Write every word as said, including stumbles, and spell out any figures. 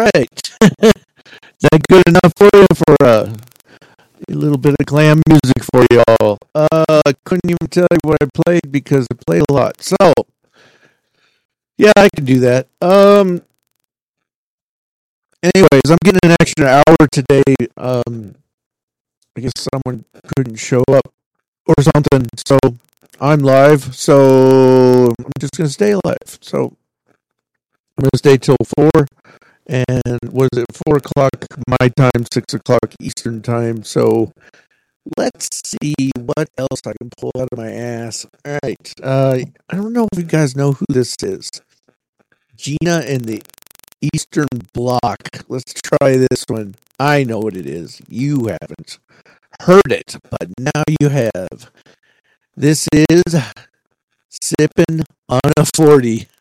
right. Is that good enough for you for uh, a little bit of glam music for y'all? Uh, I couldn't even tell you what I played because I played a lot. So, yeah, I can do that. Um, anyways, I'm getting an extra hour today. Um, I guess someone couldn't show up or something. So, I'm live. So, I'm just going to stay alive. So, I'm going to stay till four. And was it four o'clock my time, six o'clock Eastern time? So let's see what else I can pull out of my ass. All right. Uh, I don't know if you guys know who this is. Gina and the Eastern Bloc. Let's try this one. I know what it is. You haven't heard it, but now you have. This is Sipping on a forty.